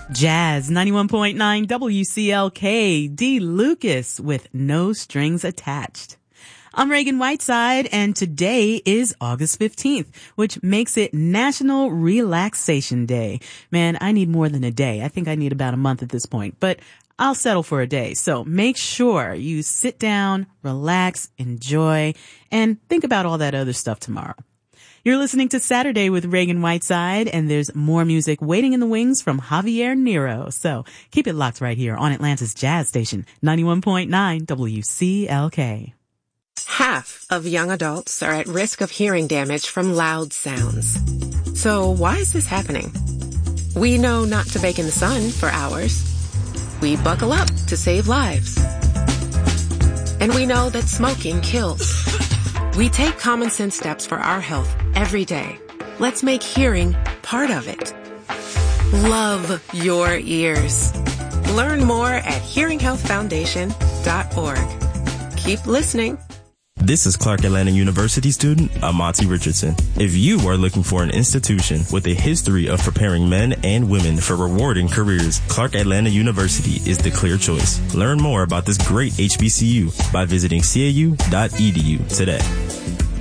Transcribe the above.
Jazz 91.9 WCLK, D. Lucas with No Strings Attached. I'm Reagan Whiteside, and today is August 15th, which makes it National Relaxation Day. Man, I need more than a day. I think I need about a month at this point, but I'll settle for a day. So make sure you sit down, relax, enjoy, and think about all that other stuff tomorrow. You're listening to Saturday with Reagan Whiteside, and there's more music waiting in the wings from Javier Nero. So keep it locked right here on Atlanta's Jazz Station, 91.9 WCLK. Half of young adults are at risk of hearing damage from loud sounds. So why is this happening? We know not to bake in the sun for hours. We buckle up to save lives. And we know that smoking kills. We take common sense steps for our health every day. Let's make hearing part of it. Love your ears. Learn more at hearinghealthfoundation.org. Keep listening. This is Clark Atlanta University student Amati Richardson. If you are looking for an institution with a history of preparing men and women for rewarding careers, Clark Atlanta University is the clear choice. Learn more about this great HBCU by visiting cau.edu today.